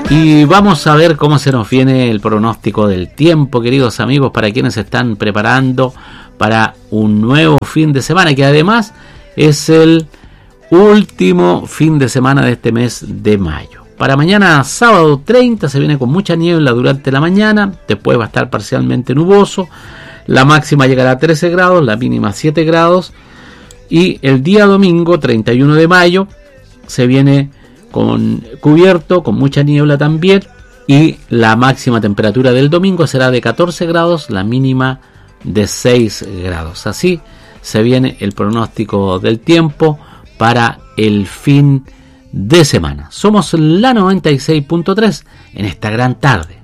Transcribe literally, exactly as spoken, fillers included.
Y vamos a ver cómo se nos viene el pronóstico del tiempo, queridos amigos, para quienes se están preparando para un nuevo fin de semana, que además es el último fin de semana de este mes de mayo. Para mañana sábado treinta se viene con mucha niebla durante la mañana, después va a estar parcialmente nuboso, la máxima llegará a trece grados, la mínima a siete grados, y el día domingo treinta y uno de mayo se viene con cubierto, con mucha niebla también, y la máxima temperatura del domingo será de catorce grados, la mínima de seis grados. Así se viene el pronóstico del tiempo para el fin de semana. Somos la noventa y seis punto tres en esta gran tarde.